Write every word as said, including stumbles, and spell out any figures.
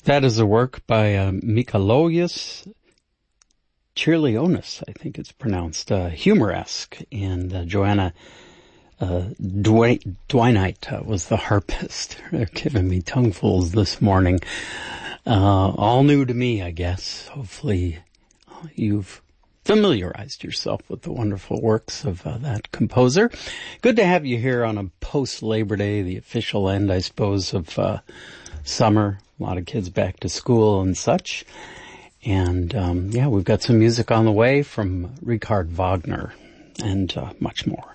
That is a work by uh, Mikalojus Chirlionis, I think it's pronounced, uh, humoresque, and uh, Joanna uh, Dwayne, Dwinite uh, was the harpist. They're giving me tonguefuls this morning. Uh, all new to me, I guess. Hopefully you've familiarized yourself with the wonderful works of uh, that composer. Good to have you here on a post-Labor Day, the official end, I suppose, of uh, summer. A lot of kids back to school and such. And, um, yeah, we've got some music on the way from Richard Wagner and uh, much more.